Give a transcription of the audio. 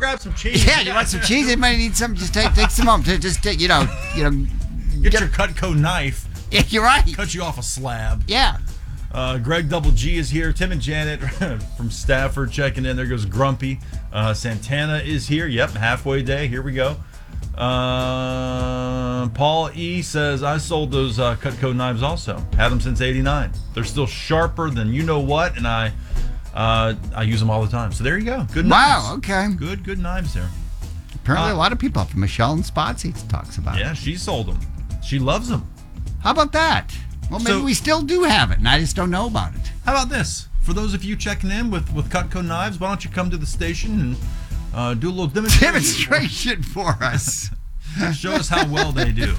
grab some cheese. Yeah, you want some cheese? Anybody need some? Just take some home. Just take, Get your Cutco knife. Yeah, you're right. Cut you off a slab. Yeah. Greg Double G is here. Tim and Janet from Stafford checking in. There goes Grumpy. Santana is here. Yep, halfway day. Here we go. Paul E says, I sold those Cutco knives also. Had them since '89. They're still sharper than you know what, and I use them all the time. So there you go. Good knives. Wow, okay. Good knives there. Apparently a lot of people, from Michelle and Spotsy, talks about it. Yeah, she sold them. She loves them. How about that? Well, maybe we still do have it, and I just don't know about it. How about this? For those of you checking in with Cutco knives, why don't you come to the station and do a little demonstration for us? Show us how well they do.